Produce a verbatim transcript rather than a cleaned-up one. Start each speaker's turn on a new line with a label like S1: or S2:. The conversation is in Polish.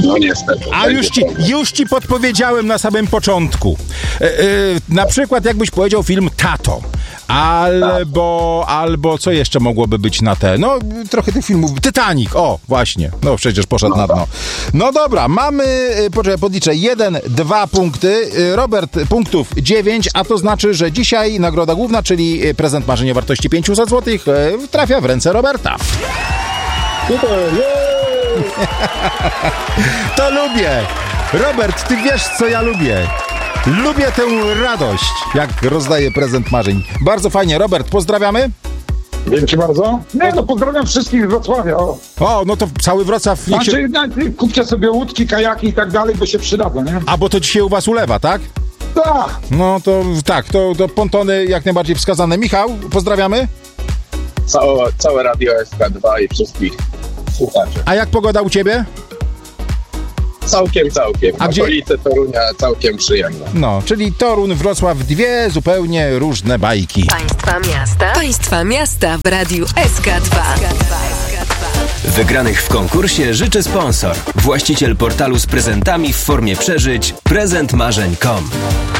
S1: No niestety.
S2: A już ci, już ci podpowiedziałem na samym początku. E, e, na przykład jakbyś powiedział film Tato. Albo, albo co jeszcze mogłoby być na te? No, trochę tych filmów. Titanic, o, właśnie. No, przecież poszedł na dno. No dobra, mamy, poczekaj, podliczę, jeden, dwa punkty. Robert punktów dziewięć, a to znaczy, że dzisiaj nagroda główna, czyli prezent marzeń o wartości pięćset złotych, trafia w ręce Roberta.
S1: Super,
S2: To lubię. Robert, ty wiesz, co ja lubię. Lubię tę radość, jak rozdaję prezent marzeń. Bardzo fajnie. Robert, pozdrawiamy.
S1: Dzięki bardzo. Nie, no pozdrawiam wszystkich z Wrocławia. O,
S2: O, no to cały Wrocław... Niech się...
S1: znaczy, kupcie sobie łódki, kajaki i tak dalej, bo się przydadzą, nie?
S2: A, bo to dzisiaj u was ulewa, tak?
S1: Tak.
S2: No to tak, to, to pontony jak najbardziej wskazane. Michał, pozdrawiamy.
S3: Całe, całe Radio S K dwa i wszystkich słuchaczy.
S2: A jak pogoda u ciebie?
S3: Całkiem, całkiem.
S2: A gdzie-
S3: Okolice Torunia całkiem przyjemne.
S2: No, czyli Toruń, Wrocław, dwie zupełnie różne bajki.
S4: Państwa miasta. Państwa miasta w Radiu S K dwa.
S5: Wygranych w konkursie życzy sponsor. Właściciel portalu z prezentami w formie przeżyć prezent marzeń kropka com.